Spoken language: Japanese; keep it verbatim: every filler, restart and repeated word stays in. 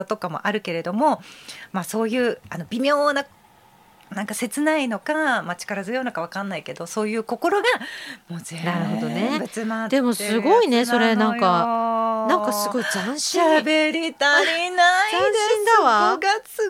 とかもあるけれども、まあ、そういうあの微妙ななんか切ないのか、まあ、力強いのか分かんないけど、そういう心がもう全なるほどね。 部詰まってでもるすごいね、 やつそれなのよ。 なんかなんかすごい斬新。 喋り足りない斬新です。 だわ。 ごがつ